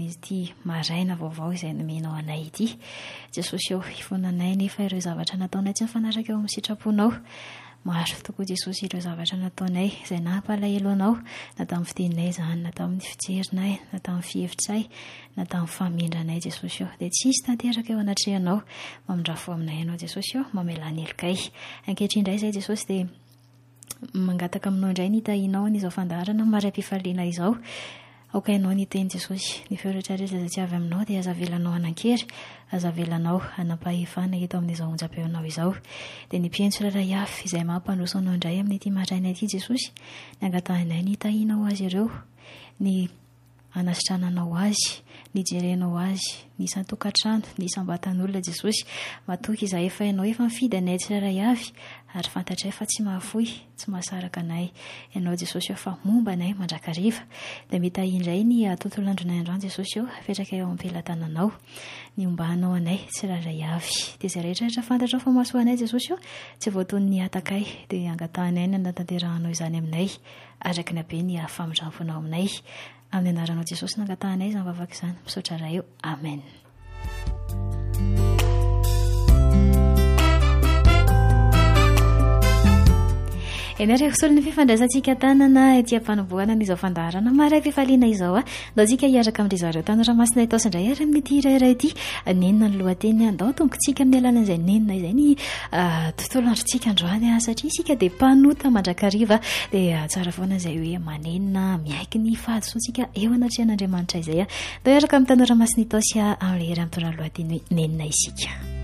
ity maraina vaovao izay nomenao anay ity. Jesosy eo ifonanay nefa ireo zavatra nataonay tsy mifanaraka eo amin'ny sitraponao. Maro tokoa Jesosy ireo zavatra nataonay izay nampalahelo anao, na tamin'ny fiteninay izany, na tamin'ny fijerinay, na tamin'ny fihevitray, na tamin'ny famindranay Jesosy eo. Dia tsisy tanteraka eo anatrehanao, mamindrafo aminay ianao Jesosy eo, mamelany elokay. Ankehitriny indray izay Jesosy dia mangataka aminao indray ny tahinao an'izao fandaharana maram-pifaliana izao. Aoka ianao ny teny Jesosy, ny feoretrarehetra izay tsy avy aminao dia azavelanao hanan-kery, azavelanao hanam-pahefana eto amin'izao onjam-peonao izao. Dia ny mpihaino tsirairay avy izay mampandroso anao indray amin'ity maraina ity Jesosy, ny angatahinay ny tahinao azy ireo, ny anasitrananao azy, ny jerenao azy, ny isan-tokantrano, ny isam-batan'olona Jesosy. Matoky izay efa ianao efa mifidy anay tsirairay avy, ary fantatray fa tsy mahafoy, tsy mahasaraka anay ianao Jesosy eo, fa momba anay mandrakariva. Dia mitahy indray ny tontolo andronay androany Jesosy eo, apetraka eo am-pelantananao, ny ombanao anay tsirairay avy. Dia izay rehetrarehetra fantatrao fa mahasoa anay Jesosy eo, tsy voatony ny atakay, dia angatahinay ny anatanterahana izany aminay, araka ny habe ny famindramponao aminay. Amin'ny anaranao Jesosy nangatahanay izany vavaka izany, misaotra ray eo. Amen. Enareko solon'ny fifandraisantsika tanana etỳ am-panombohana n'izao fandaharana maram-pifaliana izao. Ndao tsika hiaraka amin'ry zareo tanora masina itao sindray ary amin'ity iray ity. Nenina ny lohateny andao tombotsika amin'ny alalan'izay nenina izay ny tontolo androntsika androany, satria isika dia mpanota mandrakariva. Dia tsara foana izay hoe manenina miaiky ny fahadosoantsika eo anatrehan'Andriamanitra izay. Ndao hiaraka amin'ny tanora masina itao sy amin'ilay hery amin'ny tona lohateny hoe nenina isika.